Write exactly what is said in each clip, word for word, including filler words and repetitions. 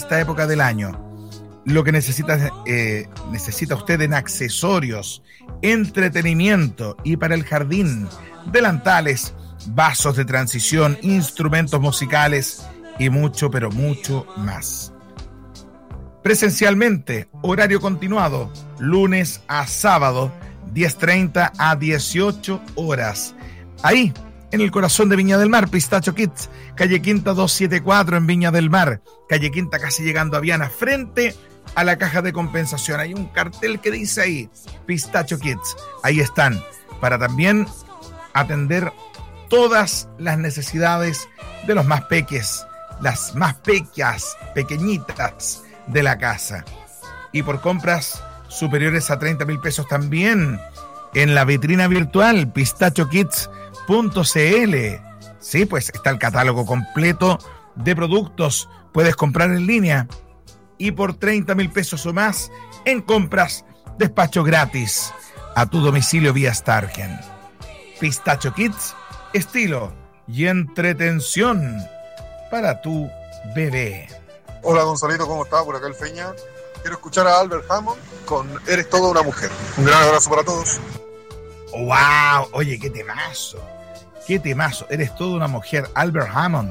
esta época del año. Lo que necesita, eh, necesita usted en accesorios, entretenimiento y para el jardín, delantales, vasos de transición, instrumentos musicales y mucho, pero mucho más. Presencialmente, horario continuado, lunes a sábado, diez treinta a dieciocho horas. Ahí, en el corazón de Viña del Mar, Pistacho Kids, calle Quinta doscientos setenta y cuatro en Viña del Mar, calle Quinta casi llegando a Viana, frente a la caja de compensación. Hay un cartel que dice ahí, Pistacho Kids. Ahí están, para también atender todas las necesidades de los más peques, las más pequeñas, pequeñitas de la casa. Y por compras superiores a treinta mil pesos también en la vitrina virtual pistacho kids punto c l. Sí, pues está el catálogo completo de productos. Puedes comprar en línea y por treinta mil pesos o más en compras, despacho gratis a tu domicilio vía Starken. Pistacho Kids, estilo y entretención para tu bebé. Hola Gonzalito, ¿cómo estás? Por acá el Feña. Quiero escuchar a Albert Hammond con Eres toda una mujer. Un gran abrazo para todos. ¡Wow! Oye, qué temazo. Qué temazo. Eres toda una mujer. Albert Hammond.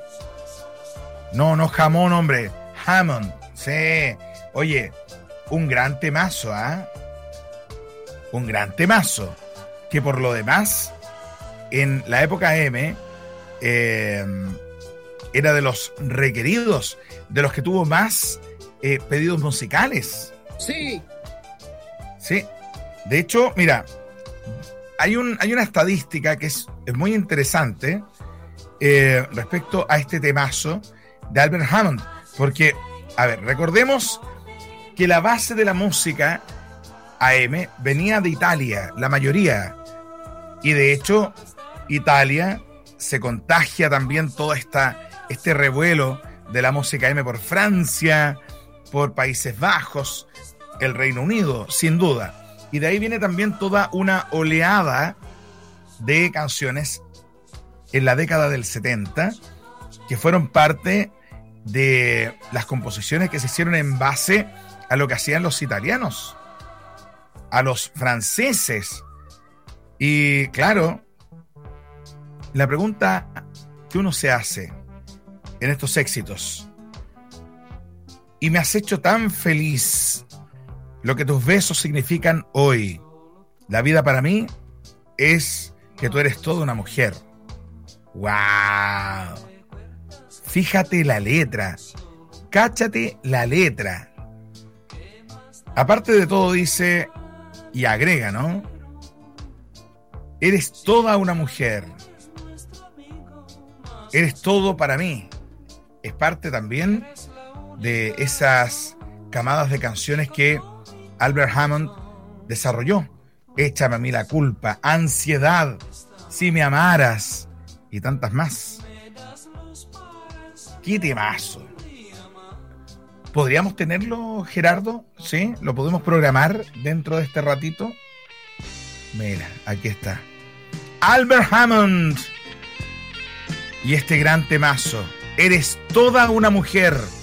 No, no jamón, hombre. Hammond. Sí. Oye, un gran temazo, ¿ah? ¿eh? Un gran temazo. Que por lo demás, en la época M, eh, era de los requeridos, de los que tuvo más eh, pedidos musicales. Sí. Sí. De hecho, mira, hay, un, hay una estadística que es, es muy interesante eh, respecto a este temazo de Albert Hammond. Porque, a ver, recordemos que la base de la música A M venía de Italia, la mayoría. Y de hecho, Italia se contagia también todo esta, este revuelo de la música A M por Francia, por Países Bajos, el Reino Unido, sin duda. Y de ahí viene también toda una oleada de canciones en la década del setenta que fueron parte de las composiciones que se hicieron en base a lo que hacían los italianos, a los franceses. Y claro, la pregunta que uno se hace en estos éxitos: y me has hecho tan feliz lo que tus besos significan hoy. La vida para mí es que tú eres toda una mujer. ¡Wow! Fíjate la letra. Cáchate la letra. Aparte de todo dice, y agrega, ¿no? Eres toda una mujer. Eres todo para mí. Es parte también de esas camadas de canciones que Albert Hammond desarrolló. Échame a mí la culpa, Ansiedad, Si me amaras y tantas más. ¡Qué temazo! ¿Podríamos tenerlo, Gerardo? ¿Sí? ¿Lo podemos programar dentro de este ratito? Mira, aquí está. Albert Hammond. Y este gran temazo. Eres toda una mujer.